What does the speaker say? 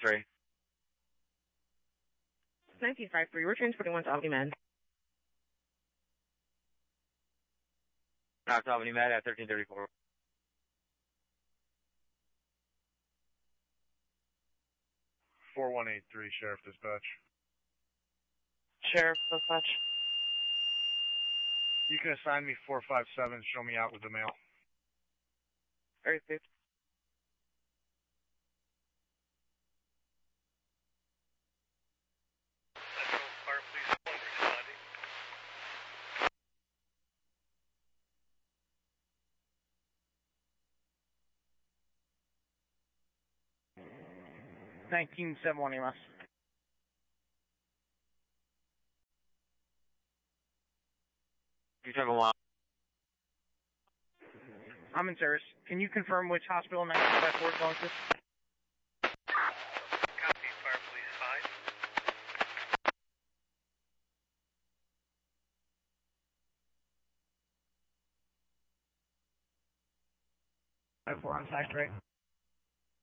3. 1953, we're transporting one to Albany Med. Knox Albany Med at 1334. .4183, Sheriff Dispatch. Sheriff Dispatch. You can assign me 457, show me out with the mail. Very good. Fire Police 1 responding. $19.71 EMS. You took a while. I'm in service. Can you confirm which hospital 1954 is going to? Copy, Fire Police 5. 5-4 on side, right?